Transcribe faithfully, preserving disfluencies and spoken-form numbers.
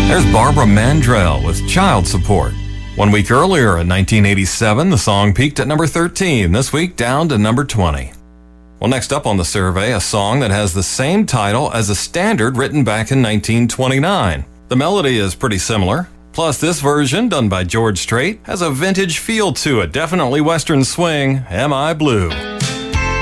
There's Barbara Mandrell with Child Support. One week earlier in nineteen eighty-seven, the song peaked at number thirteen. This week, down to number twenty. Well, next up on the survey, a song that has the same title as a standard written back in nineteen twenty-nine. The melody is pretty similar. Plus, this version, done by George Strait, has a vintage feel to it. Definitely Western swing. Am I Blue?